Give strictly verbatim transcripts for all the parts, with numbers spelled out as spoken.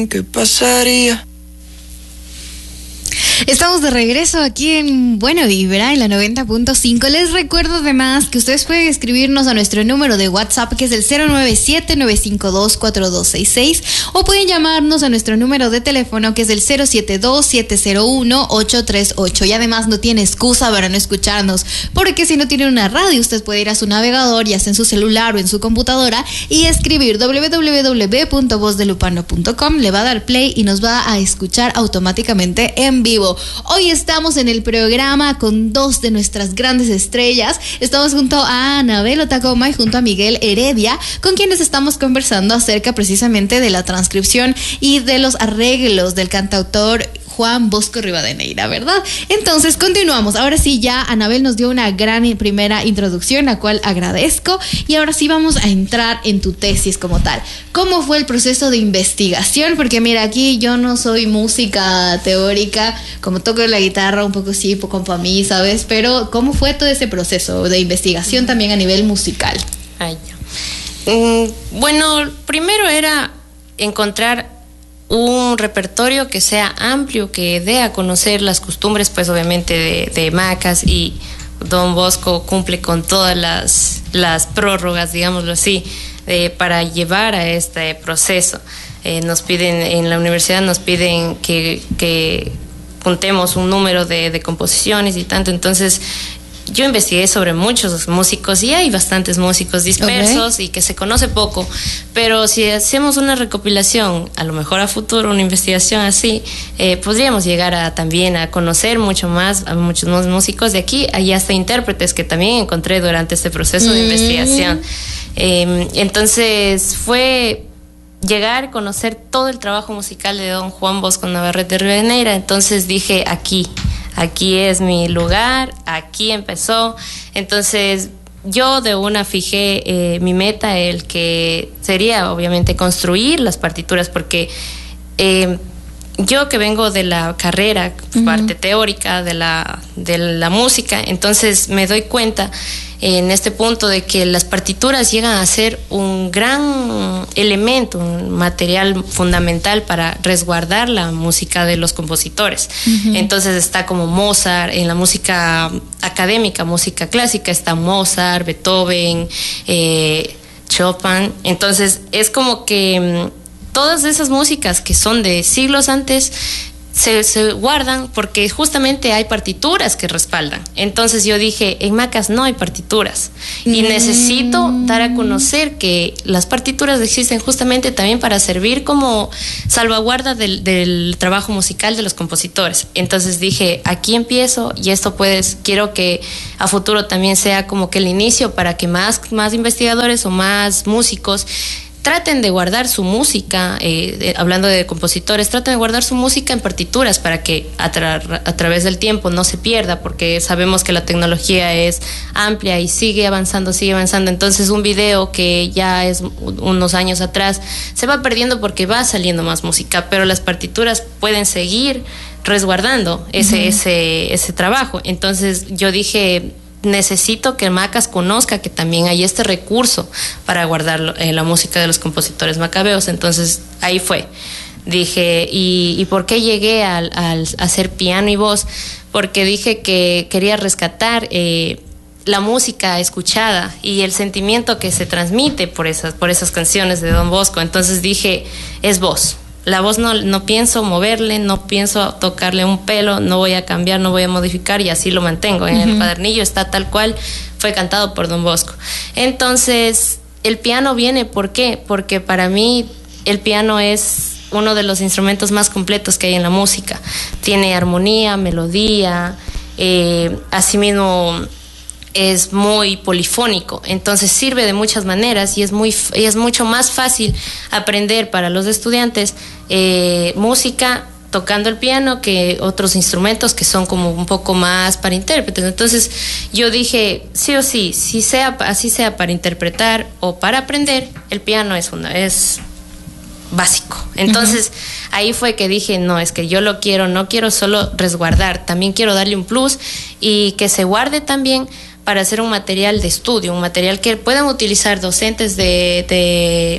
¿Qué pasaría? Estamos de regreso aquí en Buena Vibra, en la noventa punto cinco. Les recuerdo además que ustedes pueden escribirnos a nuestro número de WhatsApp, que es el cero nueve siete, nueve cinco dos, cuatro dos seis seis, o pueden llamarnos a nuestro número de teléfono, que es el cero siete dos, siete cero uno, ocho tres ocho. Y además no tiene excusa para no escucharnos, porque si no tiene una radio, usted puede ir a su navegador, ya sea en su celular o en su computadora, y escribir doble u doble u doble u punto voz de lupano punto com, le va a dar play y nos va a escuchar automáticamente en vivo. Hoy estamos en el programa con dos de nuestras grandes estrellas. Estamos junto a Anabel Otacoma y junto a Miguel Heredia, con quienes estamos conversando acerca precisamente de la transcripción y de los arreglos del cantautor Juan Bosco Rivadeneira, ¿verdad? Entonces continuamos. Ahora sí, ya Anabel nos dio una gran primera introducción, la cual agradezco, y ahora sí vamos a entrar en tu tesis como tal. ¿Cómo fue el proceso de investigación? Porque mira, aquí yo no soy música teórica, como toco la guitarra un poco sí, poco para mí, ¿sabes? Pero ¿cómo fue todo ese proceso de investigación también a nivel musical? Ay, ya. Mm, bueno, primero era encontrar un repertorio que sea amplio, que dé a conocer las costumbres, pues obviamente de, de Macas, y Don Bosco cumple con todas las, las prórrogas, digámoslo así, eh, para llevar a este proceso. Eh, nos piden, en la universidad nos piden que, que juntemos un número de, de composiciones y tanto, entonces yo investigué sobre muchos músicos y hay bastantes músicos dispersos, okay, y que se conoce poco, pero si hacemos una recopilación, a lo mejor a futuro una investigación así, eh, podríamos llegar a también a conocer mucho más a muchos más músicos de aquí, hay hasta intérpretes que también encontré durante este proceso mm. de investigación. Eh, entonces fue llegar, conocer todo el trabajo musical de don Juan Bosco Navarrete Rivadeneira. Entonces dije, aquí Aquí es mi lugar, aquí empezó. Entonces yo de una fijé eh, mi meta, el que sería obviamente construir las partituras, porque eh, yo que vengo de la carrera, uh-huh, parte teórica de la, de la música, entonces me doy cuenta en este punto de que las partituras llegan a ser un gran elemento, un material fundamental para resguardar la música de los compositores. Uh-huh. Entonces está como Mozart, en la música académica, música clásica, está Mozart, Beethoven, eh, Chopin. Entonces es como que todas esas músicas que son de siglos antes Se, se guardan porque justamente hay partituras que respaldan. Entonces yo dije, en Macas no hay partituras y mm. necesito dar a conocer que las partituras existen justamente también para servir como salvaguarda del, del trabajo musical de los compositores. Entonces dije, aquí empiezo, y esto pues quiero que a futuro también sea como que el inicio para que más, más investigadores o más músicos traten de guardar su música, eh, de, hablando de compositores, traten de guardar su música en partituras para que a, tra- a través del tiempo no se pierda, porque sabemos que la tecnología es amplia y sigue avanzando, sigue avanzando. Entonces un video que ya es unos años atrás se va perdiendo porque va saliendo más música, pero las partituras pueden seguir resguardando ese, uh-huh, ese, ese trabajo. Entonces yo dije, necesito que Macas conozca que también hay este recurso para guardar eh, la música de los compositores macabeos. Entonces ahí fue, dije, ¿y, y por qué llegué al, al hacer piano y voz? Porque dije que quería rescatar eh, la música escuchada y el sentimiento que se transmite por esas, por esas canciones de Don Bosco. Entonces dije, es voz. La voz no, no pienso moverle, no pienso tocarle un pelo, no voy a cambiar, no voy a modificar, y así lo mantengo. En uh-huh. el cuadernillo está tal cual fue cantado por Don Bosco. Entonces, el piano viene, ¿por qué? Porque para mí el piano es uno de los instrumentos más completos que hay en la música. Tiene armonía, melodía, eh, asimismo es muy polifónico, entonces sirve de muchas maneras y es muy y es mucho más fácil aprender para los estudiantes eh, música tocando el piano que otros instrumentos que son como un poco más para intérpretes. Entonces yo dije, sí o sí, si sea así sea para interpretar o para aprender, el piano es una es básico. Entonces uh-huh. ahí fue que dije, no, es que yo lo quiero, no quiero solo resguardar, también quiero darle un plus y que se guarde también para hacer un material de estudio, un material que puedan utilizar docentes de, de,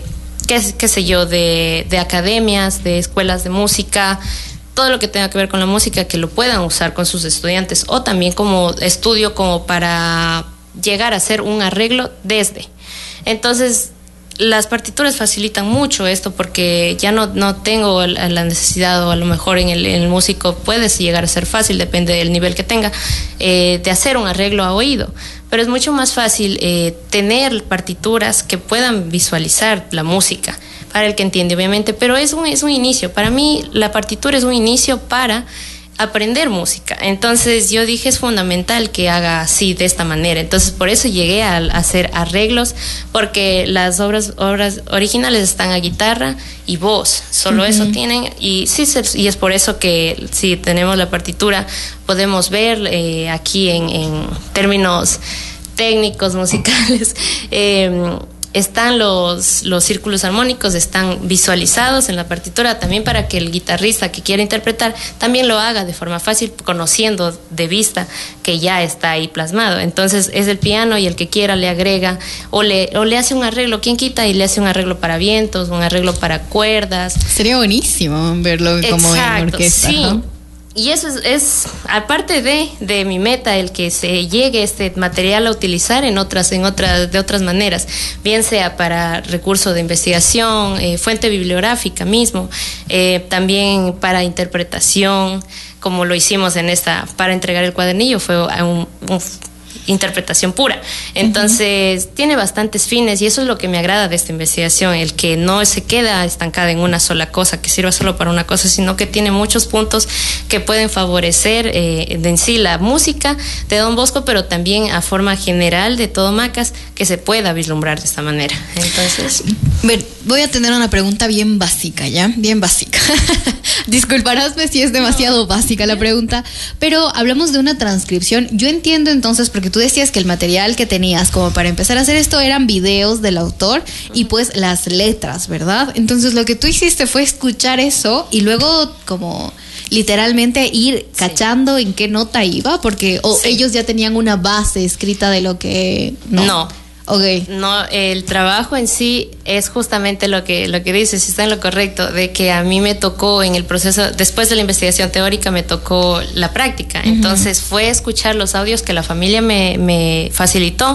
qué, qué sé yo, de, de academias, de escuelas de música, todo lo que tenga que ver con la música, que lo puedan usar con sus estudiantes, o también como estudio, como para llegar a hacer un arreglo desde. Entonces, las partituras facilitan mucho esto, porque ya no, no tengo la necesidad, o a lo mejor en el, en el músico puedes llegar a ser fácil, depende del nivel que tenga, eh, de hacer un arreglo a oído. Pero es mucho más fácil eh, tener partituras que puedan visualizar la música, para el que entiende, obviamente, pero es un, es un inicio. Para mí, la partitura es un inicio para aprender música. Entonces yo dije, es fundamental que haga así, de esta manera. Entonces por eso llegué a, a hacer arreglos, porque las obras obras originales están a guitarra y voz, solo uh-huh. eso tienen, y sí, y es por eso que si tenemos la partitura podemos ver eh, aquí en, en términos técnicos musicales, eh, están los, los círculos armónicos, están visualizados en la partitura, también para que el guitarrista que quiera interpretar también lo haga de forma fácil, conociendo de vista que ya está ahí plasmado. Entonces es el piano, y el que quiera le agrega o le, o le hace un arreglo, quien quita, y le hace un arreglo para vientos, un arreglo para cuerdas. Sería buenísimo verlo como en orquesta. Sí. ¿No? Y eso es, es aparte de, de mi meta, el que se llegue este material a utilizar en otras, en otras, de otras maneras, bien sea para recurso de investigación, eh, fuente bibliográfica mismo, eh, también para interpretación, como lo hicimos en esta, para entregar el cuadernillo, fue un, un interpretación pura. Entonces, uh-huh. tiene bastantes fines, y eso es lo que me agrada de esta investigación, el que no se queda estancada en una sola cosa, que sirva solo para una cosa, sino que tiene muchos puntos que pueden favorecer eh, de en sí la música de Don Bosco, pero también a forma general de todo Macas, que se pueda vislumbrar de esta manera. Entonces, Ver, voy a tener una pregunta bien básica, ¿ya? Bien básica. Disculparásme si es demasiado no. básica la pregunta, pero hablamos de una transcripción. Yo entiendo entonces, porque tú decías que el material que tenías como para empezar a hacer esto eran videos del autor uh-huh. y pues las letras, ¿verdad? Entonces lo que tú hiciste fue escuchar eso y luego como literalmente ir sí. cachando en qué nota iba, porque o sí. ellos ya tenían una base escrita de lo que... No. no. Okay. No, el trabajo en sí es justamente lo que lo que dices, está en lo correcto, de que a mí me tocó en el proceso, después de la investigación teórica me tocó la práctica. Uh-huh. Entonces fue escuchar los audios que la familia me, me facilitó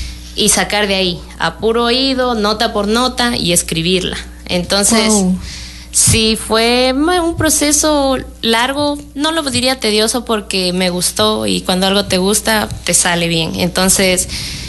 y sacar de ahí, a puro oído, nota por nota, y escribirla. Entonces, wow. sí, fue un proceso largo, no lo diría tedioso porque me gustó, y cuando algo te gusta, te sale bien. Entonces...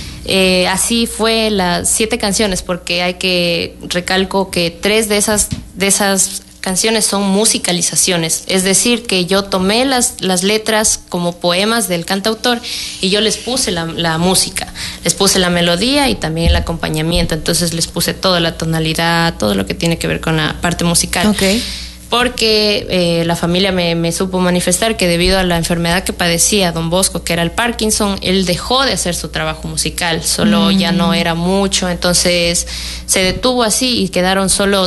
Eh, así fue las siete canciones, porque hay que recalco que tres de esas de esas canciones son musicalizaciones, es decir, que yo tomé las, las letras como poemas del cantautor y yo les puse la, la música, les puse la melodía y también el acompañamiento, entonces les puse toda la tonalidad, todo lo que tiene que ver con la parte musical. Okay. Porque eh, la familia me, me supo manifestar que debido a la enfermedad que padecía Don Bosco, que era el Parkinson, él dejó de hacer su trabajo musical, solo mm. ya no era mucho, entonces se detuvo así y quedaron solo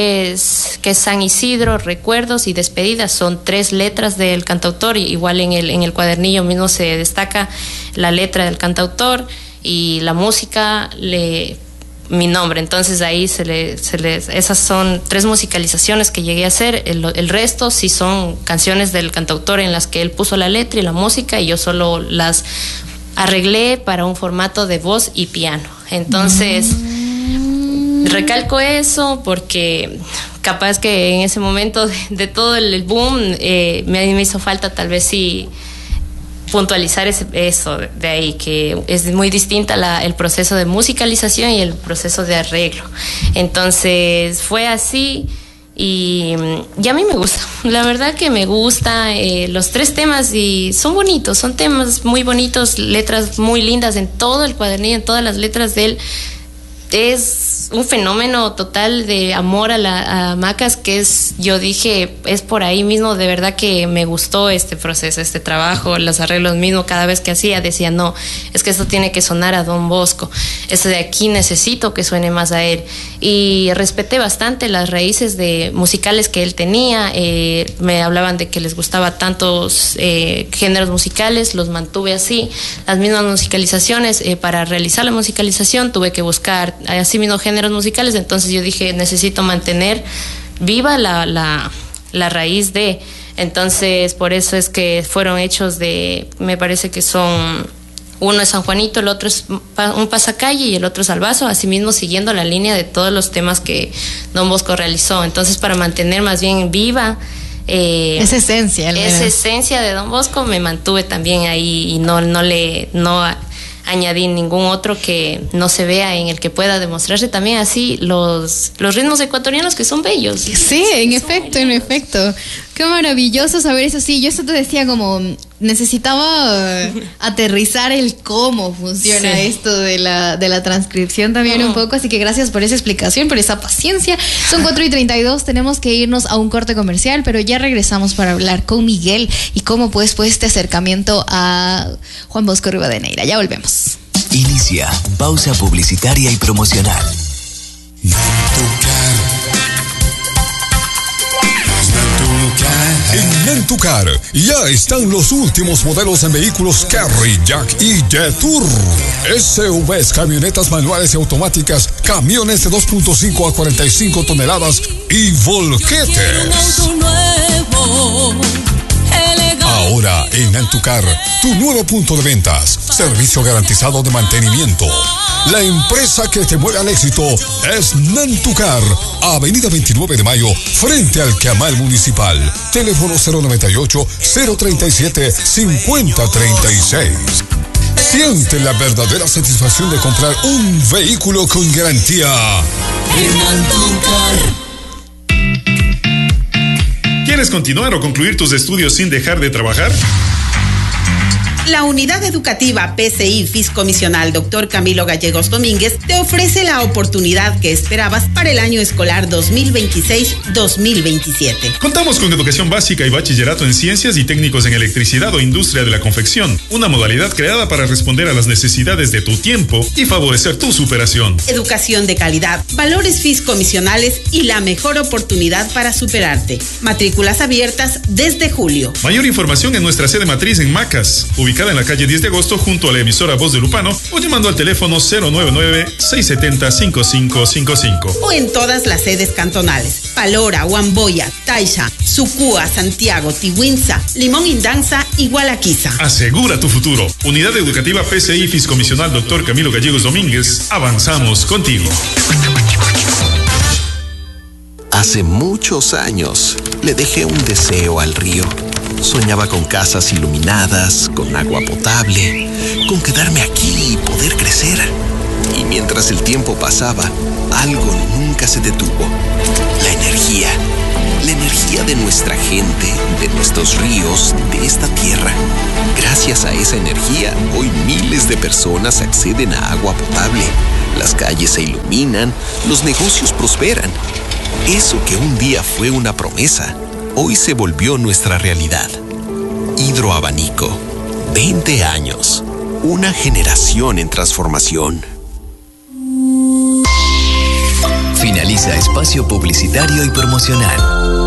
tres, que es San Isidro, Recuerdos y Despedidas, son tres letras del cantautor, igual en el, en el cuadernillo mismo se destaca la letra del cantautor y la música le... mi nombre, entonces ahí se le, se les, esas son tres musicalizaciones que llegué a hacer, el, el resto sí son canciones del cantautor en las que él puso la letra y la música y yo solo las arreglé para un formato de voz y piano. Entonces mm. recalco eso porque capaz que en ese momento de, de todo el boom eh, me, me hizo falta tal vez sí puntualizar ese, eso de ahí, que es muy distinta la, el proceso de musicalización y el proceso de arreglo. Entonces fue así y, y a mí me gusta, la verdad que me gusta eh, los tres temas y son bonitos, son temas muy bonitos, letras muy lindas en todo el cuadernillo, en todas las letras de él. Es un fenómeno total de amor a la a Macas, que es, yo dije, es por ahí mismo, de verdad que me gustó este proceso, este trabajo, los arreglos mismos, cada vez que hacía decía, no, es que esto tiene que sonar a Don Bosco, esto de aquí necesito que suene más a él, y respeté bastante las raíces de musicales que él tenía, eh, me hablaban de que les gustaba tantos eh, géneros musicales, los mantuve así, las mismas musicalizaciones, eh, para realizar la musicalización tuve que buscar así mismo géneros musicales, entonces yo dije, necesito mantener viva la, la, la raíz de, entonces por eso es que fueron hechos de, me parece que son, uno es San Juanito, el otro es un pasacalle y el otro es Albazo, así mismo siguiendo la línea de todos los temas que Don Bosco realizó, entonces para mantener más bien viva Eh, esa esencia, esa esencia de Don Bosco, me mantuve también ahí y no, no le no añadí ningún otro que no se vea, en el que pueda demostrarse también así los, los ritmos ecuatorianos que son bellos. Sí, en efecto, en efecto. Qué maravilloso saber eso. Sí, yo eso te decía, como necesitaba aterrizar el cómo funciona, sí, esto de la, de la transcripción también, uh-huh, un poco, así que gracias por esa explicación, por esa paciencia. Son cuatro y treinta y dos, tenemos que irnos a un corte comercial, pero ya regresamos para hablar con Miguel y cómo pues, pues este acercamiento a Juan Bosco Rivadeneira. Ya volvemos. Inicia pausa publicitaria y promocional. En Nantucar ya están los últimos modelos en vehículos Carry, Jack y Jetour. S U Vs, camionetas manuales y automáticas, camiones de dos punto cinco a cuarenta y cinco toneladas y volquetes. Ahora en Nantucar, tu nuevo punto de ventas, servicio garantizado de mantenimiento. La empresa que te mueve al éxito es Nantucar, Avenida veintinueve de Mayo, frente al Camal Municipal. Teléfono cero noventa y ocho, cero treinta y siete, cincuenta treinta y seis. Siente la verdadera satisfacción de comprar un vehículo con garantía en Nantucar. ¿Quieres continuar o concluir tus estudios sin dejar de trabajar? La Unidad Educativa P C I Fiscomisional doctor Camilo Gallegos Domínguez te ofrece la oportunidad que esperabas para el año escolar dos mil veintiséis dos mil veintisiete. Contamos con educación básica y bachillerato en ciencias y técnicos en electricidad o industria de la confección, una modalidad creada para responder a las necesidades de tu tiempo y favorecer tu superación. Educación de calidad, valores fiscomisionales y la mejor oportunidad para superarte. Matrículas abiertas desde julio. Mayor información en nuestra sede matriz en Macas, ubicada en la calle diez de agosto junto a la emisora Voz de Lupano, o llamando al teléfono cero nueve nueve, seis siete cero, cinco cinco cinco cinco. O en todas las sedes cantonales: Palora, Huamboya, Taisha, Sucúa, Santiago, Tihuinza, Limón Indanza y Gualaquiza. Asegura tu futuro. Unidad Educativa P C I Fiscomisional doctor Camilo Gallegos Domínguez. Avanzamos contigo. Hace muchos años le dejé un deseo al río. Soñaba con casas iluminadas, con agua potable, con quedarme aquí y poder crecer. Y mientras el tiempo pasaba, algo nunca se detuvo. La energía. La energía de nuestra gente, de nuestros ríos, de esta tierra. Gracias a esa energía, hoy miles de personas acceden a agua potable. Las calles se iluminan, los negocios prosperan. Eso que un día fue una promesa, hoy se volvió nuestra realidad. Hidroabanico. veinte años. Una generación en transformación. Finaliza espacio publicitario y promocional.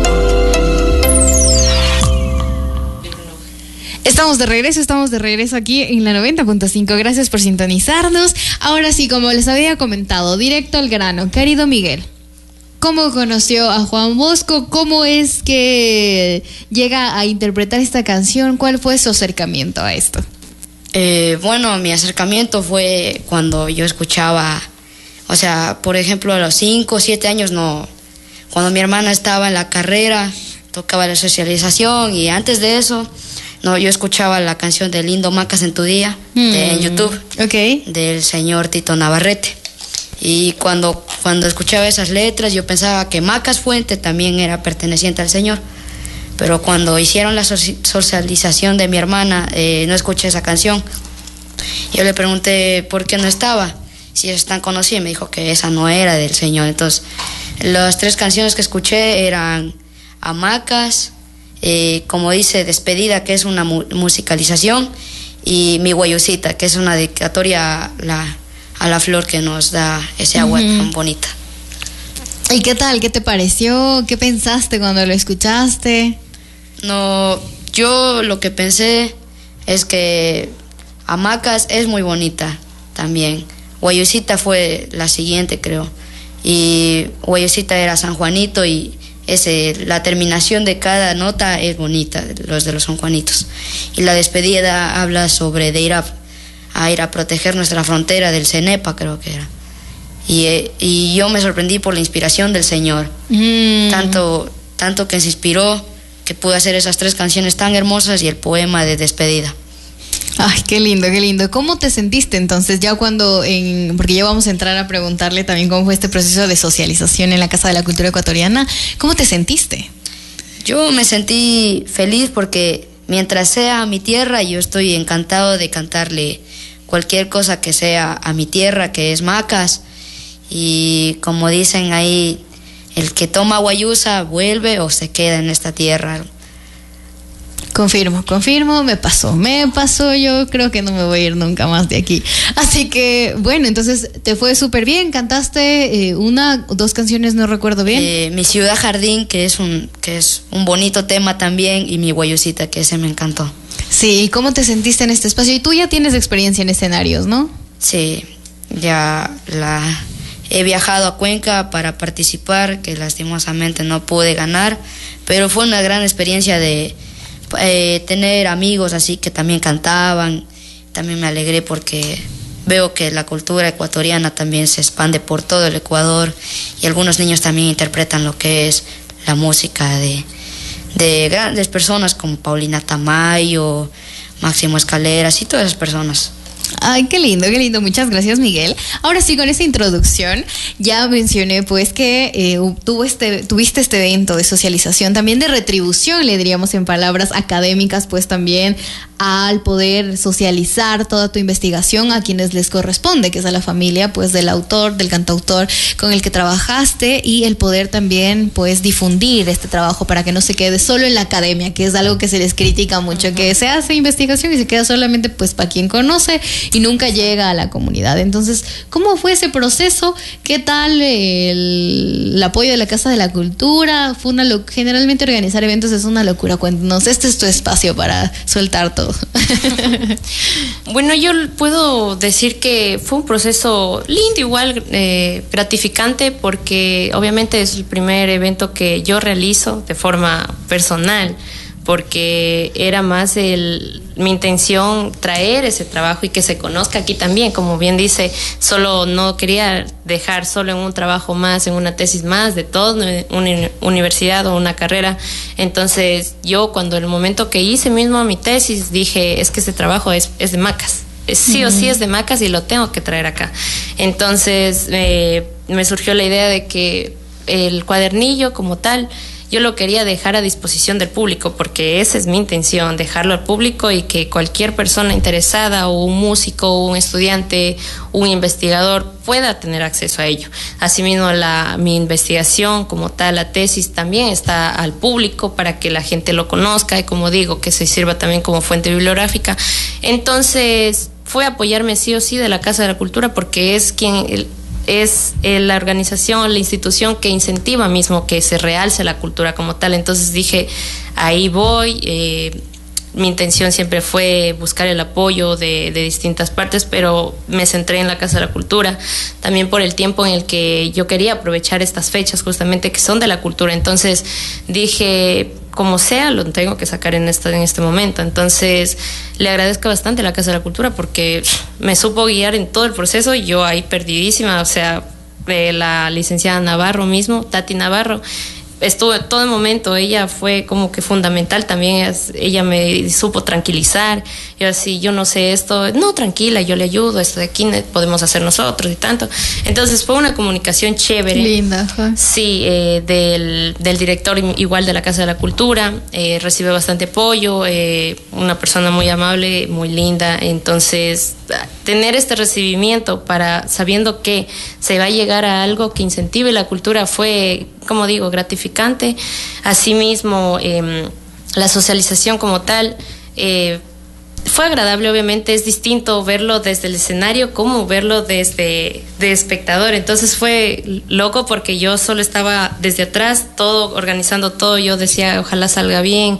Estamos de regreso, estamos de regreso aquí en la noventa punto cinco. Gracias por sintonizarnos. Ahora sí, como les había comentado, directo al grano. Querido Miguel, ¿cómo conoció a Juan Bosco? ¿Cómo es que llega a interpretar esta canción? ¿Cuál fue su acercamiento a esto? Eh, bueno, mi acercamiento fue cuando yo escuchaba, o sea, por ejemplo, a los cinco o siete años, no, cuando mi hermana estaba en la carrera, tocaba la socialización, y antes de eso, no, yo escuchaba la canción de Lindo Macas en tu día, mm. de, en YouTube, okay, del señor Tito Navarrete. Y cuando, cuando escuchaba esas letras, yo pensaba que Macas Fuente también era perteneciente al señor. Pero cuando hicieron la socialización de mi hermana, eh, no escuché esa canción. Yo le pregunté por qué no estaba, si es tan conocida, y me dijo que esa no era del señor. Entonces, las tres canciones que escuché eran a Macas, eh, como dice, Despedida, que es una mu musicalización, y Mi Guayusita, que es una dedicatoria a la... a la flor que nos da ese agua uh-huh. tan bonita. ¿Y qué tal? ¿Qué te pareció? ¿Qué pensaste cuando lo escuchaste? No, yo lo que pensé es que Amacas es muy bonita también, Guayusita fue la siguiente, creo. Y Guayusita era San Juanito y ese, la terminación de cada nota es bonita, los de los San Juanitos. Y la despedida habla sobre de ir a, a ir a proteger nuestra frontera del CENEPA, creo que era. Y, y yo me sorprendí por la inspiración del Señor. Mm. Tanto, tanto que se inspiró que pude hacer esas tres canciones tan hermosas y el poema de despedida. Ay, qué lindo, qué lindo. ¿Cómo te sentiste entonces ya cuando, en, porque ya vamos a entrar a preguntarle también cómo fue este proceso de socialización en la Casa de la Cultura Ecuatoriana? ¿Cómo te sentiste? Yo me sentí feliz porque mientras sea mi tierra, yo estoy encantado de cantarle cualquier cosa que sea a mi tierra, que es Macas. Y como dicen ahí, el que toma guayusa vuelve o se queda en esta tierra. Confirmo, confirmo, me pasó, me pasó, yo creo que no me voy a ir nunca más de aquí. Así que, bueno, entonces te fue súper bien, cantaste eh, una o dos canciones, no recuerdo bien. Eh, Mi Ciudad Jardín, que es un que es un bonito tema también, y Mi Guayusita, que ese me encantó. Sí, ¿y cómo te sentiste en este espacio? Y tú ya tienes experiencia en escenarios, ¿no? Sí, ya la he viajado a Cuenca para participar, que lastimosamente no pude ganar, pero fue una gran experiencia de Eh, tener amigos así que también cantaban. También me alegré porque veo que la cultura ecuatoriana también se expande por todo el Ecuador y algunos niños también interpretan lo que es la música de, de grandes personas como Paulina Tamayo, Máximo Escaleras y todas esas personas. Ay, qué lindo, qué lindo. Muchas gracias, Miguel. Ahora sí, con esta introducción, ya mencioné pues que eh, tuvo este, tuviste este evento de socialización, también de retribución, le diríamos en palabras académicas, pues también al poder socializar toda tu investigación a quienes les corresponde, que es a la familia pues del autor, del cantautor con el que trabajaste, y el poder también pues difundir este trabajo para que no se quede solo en la academia, que es algo que se les critica mucho, uh-huh. que se hace investigación y se queda solamente pues para quien conoce y nunca llega a la comunidad. Entonces, ¿cómo fue ese proceso? ¿Qué tal el, el apoyo de la Casa de la Cultura? Fue una lo- generalmente organizar eventos es una locura. Cuéntanos, este es tu espacio para soltar todo. Bueno, yo puedo decir que fue un proceso lindo, igual eh, gratificante, porque obviamente es el primer evento que yo realizo de forma personal, porque era más el, mi intención traer ese trabajo y que se conozca aquí también. Como bien dice, solo no quería dejar solo en un trabajo más, en una tesis más, de toda una universidad o una carrera. Entonces yo, cuando el momento que hice mismo mi tesis, dije, es que ese trabajo es, es de Macas. Sí o sí es de Macas y lo tengo que traer acá. Entonces eh, me surgió la idea de que el cuadernillo como tal yo lo quería dejar a disposición del público, porque esa es mi intención, dejarlo al público y que cualquier persona interesada, o un músico, un estudiante, un investigador, pueda tener acceso a ello. Asimismo, la, mi investigación como tal, la tesis, también está al público para que la gente lo conozca y, como digo, que se sirva también como fuente bibliográfica. Entonces, fue apoyarme sí o sí de la Casa de la Cultura, porque es quien... El, es la organización, la institución que incentiva mismo que se realce la cultura como tal. Entonces dije, ahí voy. Eh, mi intención siempre fue buscar el apoyo de, de distintas partes, pero me centré en la Casa de la Cultura, también por el tiempo en el que yo quería aprovechar estas fechas justamente que son de la cultura. Entonces dije, como sea, lo tengo que sacar en este, en este momento. Entonces le agradezco bastante a la Casa de la Cultura porque me supo guiar en todo el proceso, y yo ahí perdidísima, o sea, de la licenciada Navarro mismo, Tati Navarro, estuvo todo el momento, ella fue como que fundamental también, ella, ella me supo tranquilizar. Yo así, yo no sé esto, no, tranquila, yo le ayudo, esto de aquí podemos hacer nosotros y tanto. Entonces fue una comunicación chévere. Linda. Fue. Sí, eh, del, del director igual de la Casa de la Cultura, eh, recibe bastante apoyo, eh, una persona muy amable, muy linda. Entonces, tener este recibimiento para sabiendo que se va a llegar a algo que incentive la cultura fue, como digo, gratificante. Asimismo, eh, la socialización como tal eh, fue agradable. Obviamente es distinto verlo desde el escenario como verlo desde de espectador. Entonces fue loco porque yo solo estaba desde atrás, todo organizando todo. Yo decía, ojalá salga bien,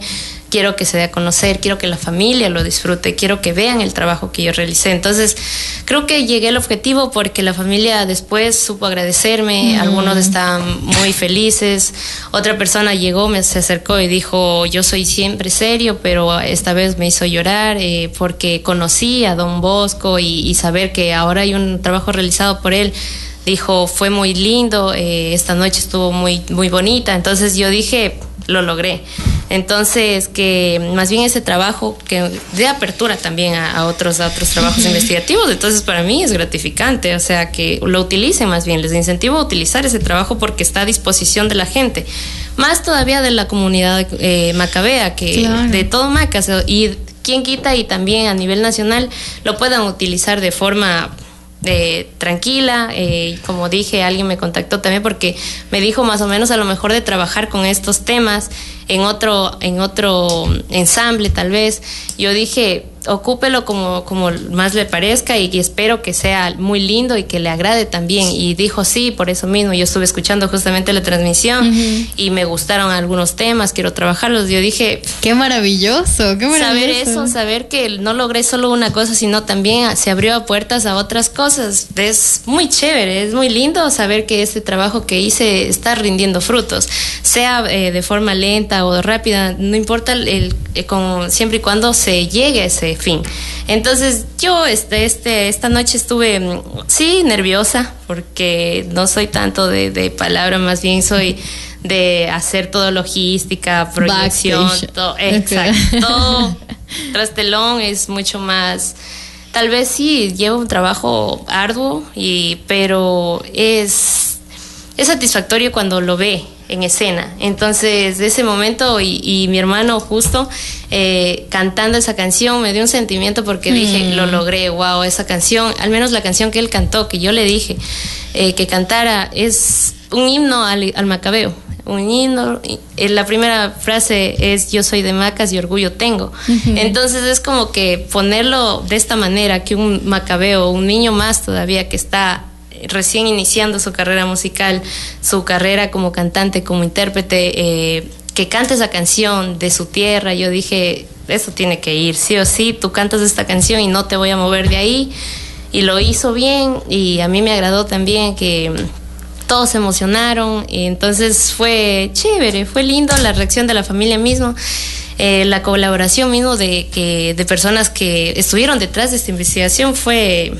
quiero que se dé a conocer, quiero que la familia lo disfrute, quiero que vean el trabajo que yo realicé. Entonces, creo que llegué al objetivo porque la familia después supo agradecerme, mm. algunos estaban muy felices, otra persona llegó, me se acercó y dijo, yo soy siempre serio, pero esta vez me hizo llorar eh, porque conocí a Don Bosco y, y saber que ahora hay un trabajo realizado por él. Dijo, fue muy lindo, eh, esta noche estuvo muy, muy bonita. Entonces yo dije, lo logré. Entonces, que más bien ese trabajo que de apertura también a, a otros a otros trabajos investigativos, entonces para mí es gratificante, o sea, que lo utilicen más bien, les incentivo a utilizar ese trabajo porque está a disposición de la gente, más todavía de la comunidad eh, macabea, que claro. de todo Macas, y quien quita y también a nivel nacional lo puedan utilizar de forma Eh, tranquila, eh, como dije, alguien me contactó también porque me dijo más o menos a lo mejor de trabajar con estos temas en otro, en otro ensamble tal vez. Yo dije, ocúpelo como, como más le parezca y, y espero que sea muy lindo y que le agrade también. Y dijo sí, por eso mismo. Yo estuve escuchando justamente la transmisión uh-huh. y me gustaron algunos temas, quiero trabajarlos. Yo dije, qué maravilloso, qué maravilloso. Saber eso, saber que no logré solo una cosa, sino también se abrió a puertas a otras cosas. Es muy chévere, es muy lindo saber que este trabajo que hice está rindiendo frutos, sea eh, de forma lenta o rápida, no importa el, el, el con, siempre y cuando se llegue a ese fin. Entonces yo este, este, esta noche estuve sí nerviosa porque no soy tanto de, de palabra, más bien soy de hacer todo logística, proyección, todo, exacto, todo tras telón es mucho más, tal vez sí lleva un trabajo arduo y pero es es satisfactorio cuando lo ve en escena. Entonces, de ese momento, y, y mi hermano justo eh, cantando esa canción, me dio un sentimiento porque mm. dije, lo logré, wow, esa canción, al menos la canción que él cantó, que yo le dije eh, que cantara, es un himno al, al macabeo. Un himno, la primera frase es yo soy de Macas y orgullo tengo. Uh-huh. Entonces es como que ponerlo de esta manera, que un macabeo, un niño más todavía que está recién iniciando su carrera musical, su carrera como cantante, como intérprete, eh, que cante esa canción de su tierra. Yo dije, eso tiene que ir, sí o sí, tú cantas esta canción y no te voy a mover de ahí. Y lo hizo bien y a mí me agradó también que todos se emocionaron y entonces fue chévere, fue lindo la reacción de la familia mismo. Eh, la colaboración mismo de, que, de personas que estuvieron detrás de esta investigación fue...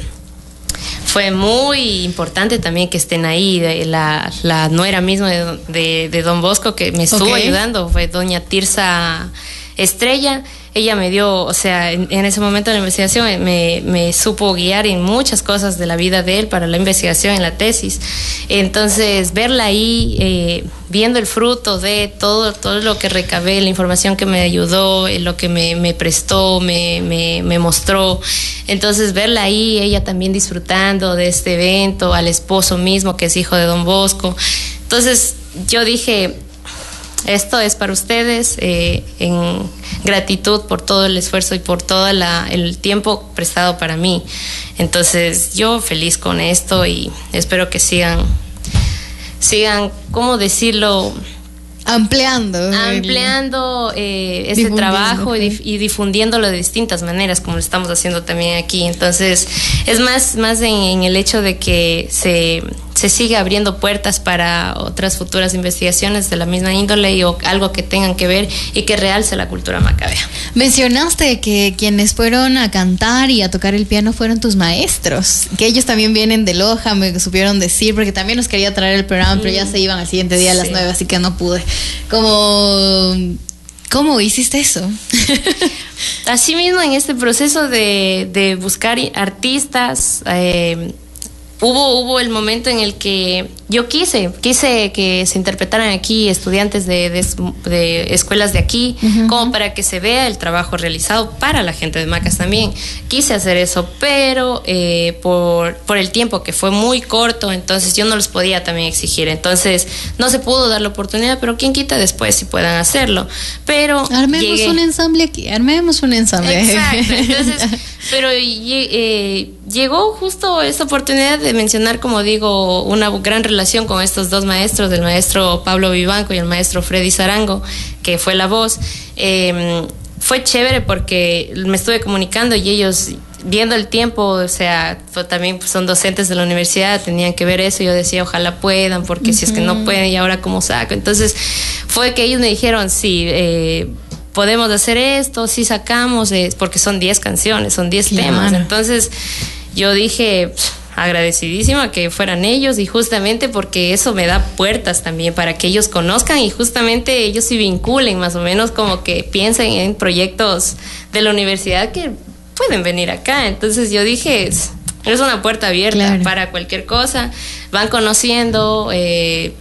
Fue muy importante también que estén ahí. La, la nuera misma de, de, de Don Bosco que me estuvo okay. ayudando fue doña Tirsa Estrella. Ella me dio, o sea, en, en ese momento de la investigación me, me supo guiar en muchas cosas de la vida de él para la investigación en la tesis. Entonces, verla ahí, eh, viendo el fruto de todo, todo lo que recabé, la información que me ayudó, lo que me, me prestó, me, me, me mostró. Entonces, verla ahí, ella también disfrutando de este evento, al esposo mismo, que es hijo de Don Bosco. Entonces, yo dije, esto es para ustedes, eh, en gratitud por todo el esfuerzo y por todo la, el tiempo prestado para mí. Entonces yo feliz con esto y espero que sigan, sigan, ¿cómo decirlo? Ampliando. Ampliando eh, este trabajo y, y difundiéndolo de distintas maneras, como lo estamos haciendo también aquí. Entonces, es más, más en, en el hecho de que se, se siga abriendo puertas para otras futuras investigaciones de la misma índole y o algo que tengan que ver y que realce la cultura macabea. Mencionaste que quienes fueron a cantar y a tocar el piano fueron tus maestros, que ellos también vienen de Loja, me supieron decir, porque también nos quería traer el programa, mm. pero ya se iban al siguiente día a las sí. nueve, así que no pude. ¿Cómo, cómo hiciste eso? Así mismo, en este proceso de, de buscar artistas, eh, hubo, hubo el momento en el que yo quise, quise que se interpretaran aquí estudiantes de, de, de escuelas de aquí, uh-huh. como para que se vea el trabajo realizado para la gente de Macas también. Quise hacer eso, pero eh, por, por el tiempo que fue muy corto, entonces yo no los podía también exigir. Entonces no se pudo dar la oportunidad, pero quién quita después si puedan hacerlo. Pero armemos llegué... un ensamble aquí, armemos un ensamble. Exacto, entonces, pero eh, llegó justo esta oportunidad de mencionar, como digo, una gran relación con estos dos maestros, el maestro Pablo Vivanco y el maestro Freddy Zarango, que fue la voz. Eh, fue chévere porque me estuve comunicando y ellos, viendo el tiempo, o sea, también son docentes de la universidad, tenían que ver eso. Yo decía, ojalá puedan, porque uh-huh. si es que no pueden, ¿y ahora cómo saco? Entonces, fue que ellos me dijeron, sí, eh, podemos hacer esto, sí sacamos, eh, porque son diez canciones, son diez claro. temas. Entonces, yo dije, agradecidísima que fueran ellos, y justamente porque eso me da puertas también para que ellos conozcan y justamente ellos se vinculen, más o menos como que piensen en proyectos de la universidad que pueden venir acá. Entonces yo dije, es, es una puerta abierta claro. para cualquier cosa. Van conociendo, eh,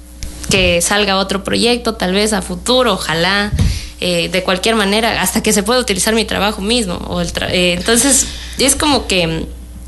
que salga otro proyecto tal vez a futuro, ojalá, eh, de cualquier manera, hasta que se pueda utilizar mi trabajo mismo. O el tra- eh, entonces es como que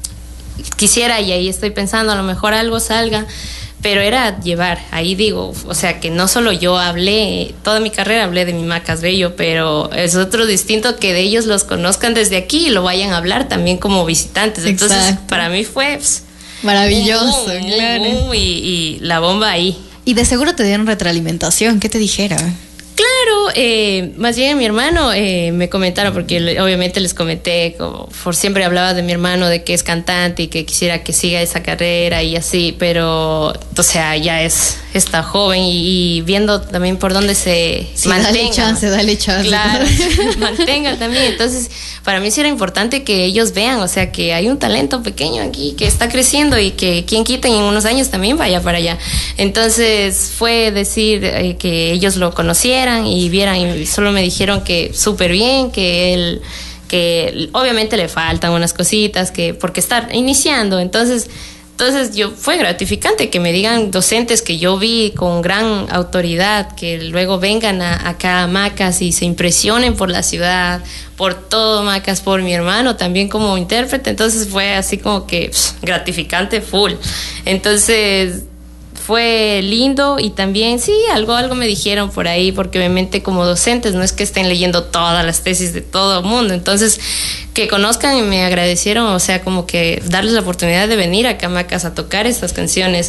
quisiera, y ahí estoy pensando, a lo mejor algo salga, pero era llevar, ahí digo, o sea, que no solo yo hablé, toda mi carrera hablé de mi Macas Bello, pero es otro distinto que de ellos los conozcan desde aquí y lo vayan a hablar también como visitantes. Entonces, exacto. para mí fue pues, maravilloso, boom, boom, claro. boom, y, y la bomba ahí. Y de seguro te dieron retroalimentación, ¿qué te dijeron? Claro, eh, más bien mi hermano eh, me comentaron, porque le, obviamente les comenté, como por siempre hablaba de mi hermano, de que es cantante y que quisiera que siga esa carrera y así, pero, o sea, ya es está joven y, y viendo también por dónde se sí, mantenga. Dale chance, dale chance. Claro, mantenga también. Entonces, para mí sí era importante que ellos vean, o sea, que hay un talento pequeño aquí que está creciendo y que quien quita en unos años también vaya para allá. Entonces, fue decir eh, que ellos lo conocieran y vieran, y solo me dijeron que súper bien, que él, que obviamente le faltan unas cositas, que porque está iniciando. Entonces, entonces yo fue gratificante que me digan docentes que yo vi con gran autoridad, que luego vengan a, acá a Macas y se impresionen por la ciudad, por todo Macas, por mi hermano también como intérprete. Entonces fue así como que pff, gratificante full. Entonces fue lindo, y también sí, algo algo me dijeron por ahí, porque obviamente como docentes no es que estén leyendo todas las tesis de todo el mundo, entonces que conozcan y me agradecieron, o sea, como que darles la oportunidad de venir acá a Macas a tocar estas canciones,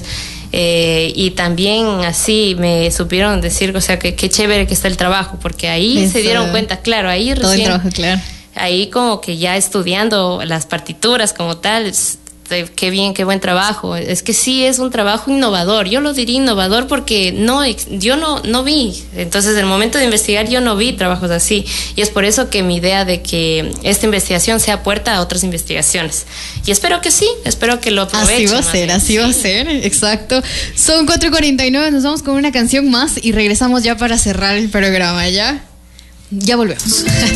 eh, y también así me supieron decir, o sea, que qué chévere que está el trabajo, porque ahí eso. Se dieron cuenta, claro, ahí todo recién, el trabajo, claro. Ahí como que ya estudiando las partituras como tal, qué bien, qué buen trabajo. Es que sí es un trabajo innovador. Yo lo diría innovador porque no, yo no, no vi. Entonces, en el momento de investigar, yo no vi trabajos así. Y es por eso que mi idea de que esta investigación sea puerta a otras investigaciones. Y espero que sí, espero que lo aprovechen. Así va a ser, así sí. va a ser, exacto. Son cuatro cuarenta y nueve, nos vamos con una canción más y regresamos ya para cerrar el programa, ¿ya? Ya volvemos.